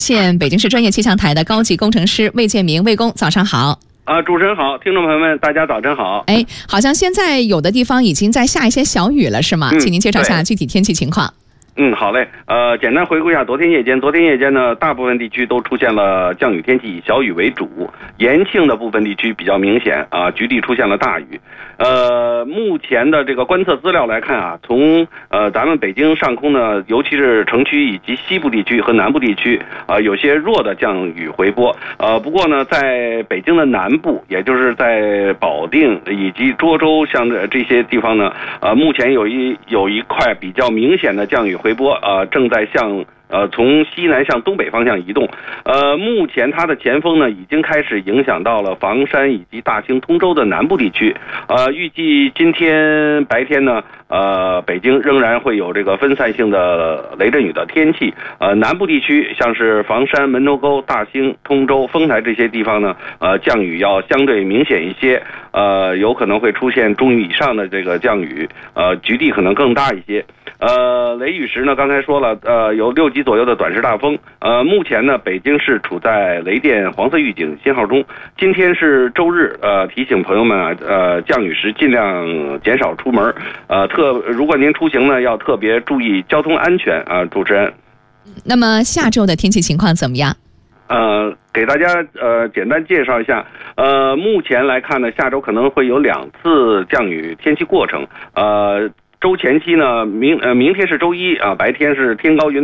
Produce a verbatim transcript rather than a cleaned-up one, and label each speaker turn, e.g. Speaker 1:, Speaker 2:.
Speaker 1: 现北京市专业气象台的高级工程师魏建明，魏工，早上好。
Speaker 2: 啊，主持人好，听众朋友们，大家早晨好。
Speaker 1: 哎，好像现在有的地方已经在下一些小雨了，是吗？
Speaker 2: 嗯、
Speaker 1: 请您介绍一下具体天气情况。
Speaker 2: 嗯，好嘞。呃，简单回顾一下昨天夜间，昨天夜间呢，大部分地区都出现了降雨天气，以小雨为主。延庆的部分地区比较明显啊，局地出现了大雨。呃，目前的这个观测资料来看啊，从呃咱们北京上空呢，尤其是城区以及西部地区和南部地区啊、呃，有些弱的降雨回波。呃，不过呢，在北京的南部，也就是在保定以及涿州像这这些地方呢，呃，目前有一有一块比较明显的降雨回波，呃，正在向呃从西南向东北方向移动。呃，目前它的前锋呢，已经开始影响到了房山以及大兴、通州的南部地区。呃，预计今天白天呢，呃，北京仍然会有这个分散性的雷阵雨的天气。呃，南部地区像是房山、门头沟、大兴、通州、丰台这些地方呢，呃，降雨要相对明显一些。呃，有可能会出现中雨以上的这个降雨，呃，局地可能更大一些。呃，雷雨时呢，刚才说了，呃，有六级左右的短时大风。呃，目前呢，北京市处在雷电黄色预警信号中。今天是周日，呃，提醒朋友们啊，呃，降雨时尽量减少出门。呃，特如果您出行呢，要特别注意交通安全啊、呃。主持人，
Speaker 1: 那么下周的天气情况怎么样？
Speaker 2: 呃，给大家呃简单介绍一下。呃，目前来看呢，下周可能会有两次降雨天气过程。呃，周前期呢，明呃明天是周一啊、呃，白天是天高云